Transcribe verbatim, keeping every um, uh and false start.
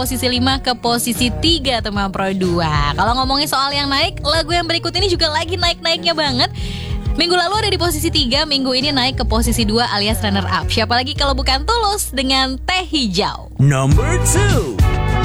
posisi lima ke posisi tiga teman Pro dua. Kalau ngomongin soal yang naik, lagu yang berikut ini juga lagi naik-naiknya banget. Minggu lalu ada di posisi tiga, minggu ini naik ke posisi dua alias runner up. Siapa lagi kalau bukan Tulus dengan Teh Hijau. Number two.